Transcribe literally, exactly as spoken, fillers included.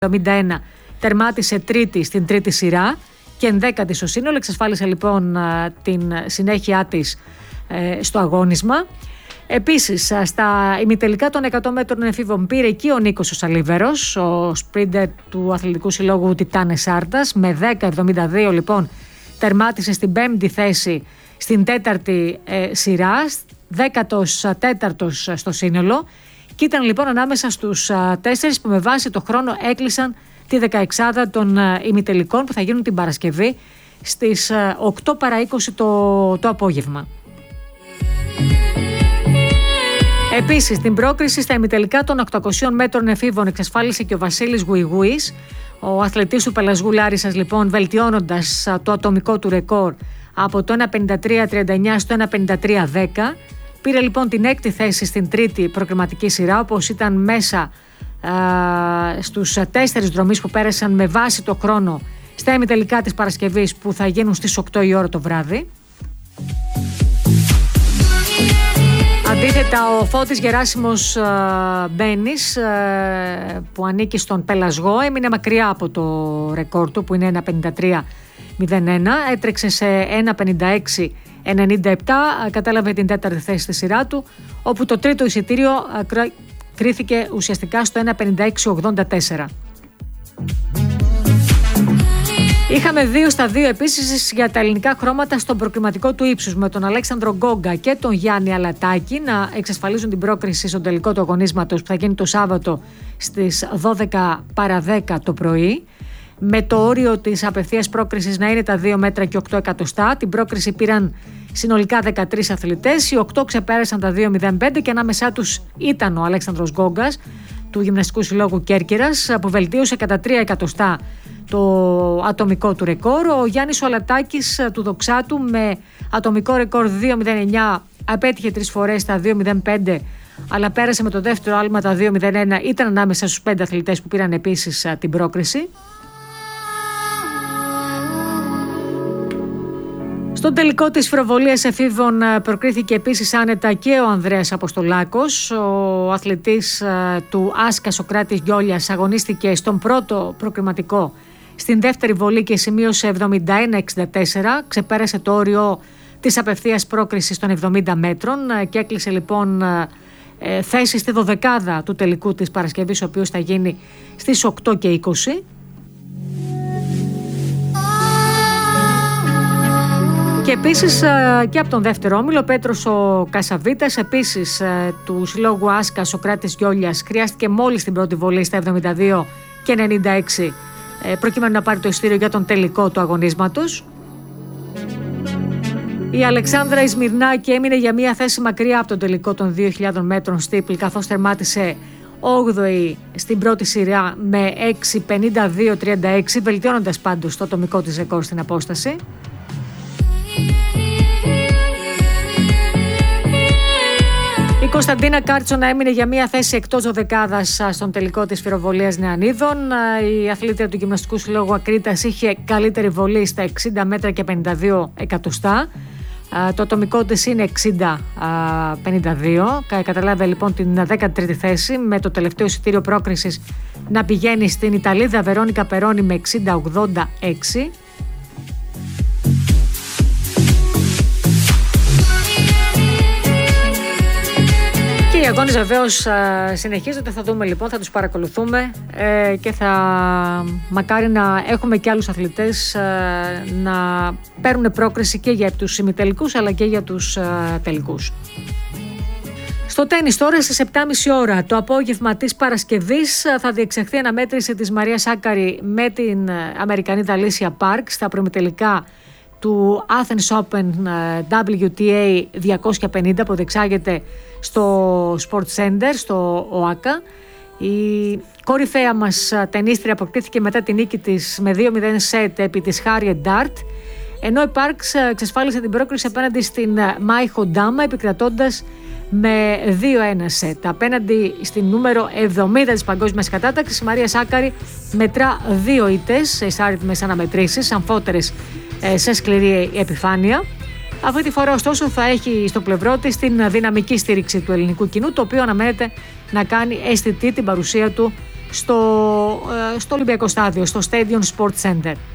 εβδομήντα ένα τερμάτισε τρίτη στην τρίτη σειρά και ενδέκατη στο σύνολο. Εξασφάλισε λοιπόν την συνέχεια της στο αγώνισμα. Επίσης, στα ημιτελικά των εκατό μέτρων εφήβων πήρε εκεί ο Νίκος ο Σαλίβερος, ο σπρίντερ του Αθλητικού Συλλόγου Τιτάνες Άρτας. Με δέκα εβδομήντα δύο λοιπόν τερμάτισε στην πέμπτη θέση στην τέταρτη ε, σειρά, δέκατος τέταρτος στο σύνολο, και ήταν λοιπόν ανάμεσα στους α, τέσσερις που με βάση το χρόνο έκλεισαν τη δεκαεξάδα των α, ημιτελικών που θα γίνουν την Παρασκευή στις α, οκτώ παρά είκοσι το, το απόγευμα. Επίσης, την πρόκριση στα ημιτελικά των οκτακοσίων μέτρων εφήβων εξασφάλισε και ο Βασίλης Γουιγούης, ο αθλητής του Πελασγού Λάρισσας, λοιπόν, βελτιώνοντας το ατομικό του ρεκόρ από το ένα πενήντα τρία τριάντα εννιά στο ένα πενήντα τρία δέκα. Πήρε λοιπόν την έκτη θέση στην τρίτη προκριματική σειρά, όπως ήταν μέσα α, στους τέσσερις δρομείς που πέρασαν με βάση το χρόνο στα ημιτελικά της Παρασκευής που θα γίνουν στις οκτώ η ώρα το βράδυ. Αντίθετα, ο Φώτης Γεράσιμος uh, Μπένης, uh, που ανήκει στον Πελασγό, έμεινε μακριά από το ρεκόρ του που είναι ένα πενήντα τρία μηδέν ένα, έτρεξε σε ένα πενήντα έξι ενενήντα επτά, κατέλαβε την τέταρτη θέση στη σειρά του, όπου το τρίτο εισιτήριο uh, κρίθηκε ουσιαστικά στο ένα πενήντα έξι ογδόντα τέσσερα. Είχαμε δύο στα δύο επίσης για τα ελληνικά χρώματα στον προκριματικό του ύψους, με τον Αλέξανδρο Γκόγκα και τον Γιάννη Αλατάκη να εξασφαλίζουν την πρόκριση στον τελικό του αγωνίσματος που θα γίνει το Σάββατο στις δώδεκα παρά δέκα το πρωί, με το όριο της απευθείας πρόκρισης να είναι τα δύο μέτρα και οκτώ εκατοστά. Την πρόκριση πήραν συνολικά δεκατρείς αθλητές, οι οκτώ ξεπέρασαν τα δύο μηδέν πέντε και ανάμεσά τους ήταν ο Αλέξανδρος Γκόγκας του Γυμναστικού Συλλόγου Κέρκυρας, που βελτίωσε κατά τρία εκατοστά το ατομικό του ρεκόρ. Ο Γιάννης ο Αλατάκης του Δοξάτου με ατομικό ρεκόρ δύο μηδέν εννιά απέτυχε τρεις φορές τα δύο μηδέν πέντε, αλλά πέρασε με το δεύτερο άλμα τα δύο μηδέν ένα, ήταν ανάμεσα στους πέντε αθλητές που πήραν επίσης την πρόκριση. Στον τελικό της φυροβολίας εφήβων προκρίθηκε επίσης άνετα και ο Ανδρέας Αποστολάκος. Ο αθλητής του Άσκα Σοκράτης Γιόλιας αγωνίστηκε στον πρώτο προκριματικό στην δεύτερη βολή και σημείωσε εβδομήντα ένα εξήντα τέσσερα. Ξεπέρασε το όριο της απευθείας πρόκρισης των εβδομήντα μέτρων και έκλεισε λοιπόν θέση στη δωδεκάδα του τελικού της Παρασκευής, ο οποίος θα γίνει στις οκτώ και είκοσι. Και επίσης και από τον δεύτερο όμιλο, ο Πέτρος ο Κασαβίτας, επίσης του Συλλόγου Άσκα Σοκράτης Γιόλιας, χρειάστηκε μόλις την πρώτη βολή στα εβδομήντα δύο και ενενήντα έξι προκειμένου να πάρει το ειστήριο για τον τελικό του αγωνίσματος. Η Αλεξάνδρα Ισμυρνάκη έμεινε για μία θέση μακριά από τον τελικό των δύο χιλιάδων μέτρων στίπλ, καθώς τερμάτισε όγδοη στην πρώτη σειρά με έξι πενήντα δύο τριάντα έξι, βελτιώνοντας πάντως το ατομικό της ρεκόρ στην απόσταση. Η Κωνσταντίνα Κάρτσονα έμεινε για μία θέση εκτός δωδεκάδας στον τελικό της φυροβολίας νεανίδων. Η αθλήτρια του Γυμναστικού Συλλόγου Ακρίτας είχε καλύτερη βολή στα εξήντα μέτρα και πενήντα δύο εκατοστά. Το ατομικό της είναι εξήντα πενήντα δύο. Καταλάβει λοιπόν την δέκατη τρίτη θέση, με το τελευταίο εισιτήριο πρόκρισης να πηγαίνει στην Ιταλίδα Βερόνικα Περόνι με εξήντα ογδόντα έξι. Οι αγώνες βεβαίως συνεχίζονται, θα δούμε λοιπόν, θα τους παρακολουθούμε ε, και θα μακάρι να έχουμε και άλλους αθλητές ε, να παίρνουν πρόκριση και για τους ημιτελικούς αλλά και για τους ε, τελικούς. Στο τένις τώρα στις επτά και μισή ώρα το απόγευμα της Παρασκευής θα διεξαχθεί αναμέτρηση της Μαρίας Σάκαρη με την Αμερικανίδα Αλίσια Πάρκς στα προημιτελικά του Athens Open ντάμπλιου τι έι διακόσια πενήντα που διεξάγεται στο Sports Center, στο ΟΑΚΑ. Η κορυφαία μας τενίστρια αποκτήθηκε μετά την νίκη της με δύο μηδέν σετ επί της Harriet Dart, ενώ η Parks εξασφάλισε την πρόκριση απέναντι στην Mai Hodama επικρατώντας με δύο ένα σετ. Απέναντι στην νούμερο εβδομήντα της παγκόσμιας κατάταξης, η Μαρία Σάκαρη μετρά δύο ήττες σε εισάριθμες αναμετρήσεις, αμφότερες σε σκληρή επιφάνεια. Αυτή τη φορά ωστόσο θα έχει στο πλευρό της την δυναμική στήριξη του ελληνικού κοινού, το οποίο αναμένεται να κάνει αισθητή την παρουσία του στο, στο Ολυμπιακό στάδιο, στο Stadium Sports Center.